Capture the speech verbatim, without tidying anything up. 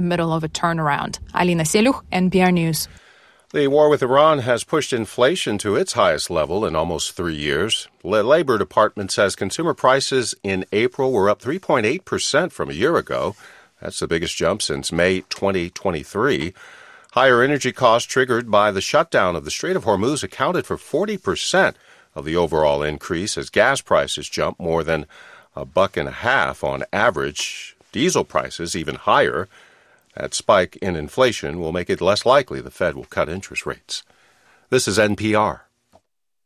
middle of a turnaround. Alina Seluch, N P R News. The war with Iran has pushed inflation to its highest level in almost three years. The Labor Department says consumer prices in April were up three point eight percent from a year ago. That's the biggest jump since May twenty twenty-three. Higher energy costs triggered by the shutdown of the Strait of Hormuz accounted for forty percent of the overall increase as gas prices jumped more than a buck and a half on average. Diesel prices even higher. That spike in inflation will make it less likely the Fed will cut interest rates. This is N P R.